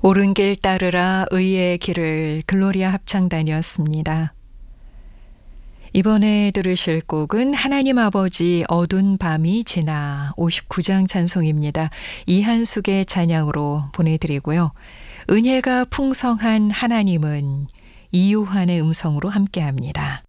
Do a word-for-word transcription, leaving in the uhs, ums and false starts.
옳은 길 따르라 의의 길을 글로리아 합창단이었습니다. 이번에 들으실 곡은 하나님 아버지 어두운 밤이 지나 오십구 장 찬송입니다. 이한숙의 찬양으로 보내드리고요. 은혜가 풍성한 하나님은 이유환의 음성으로 함께합니다.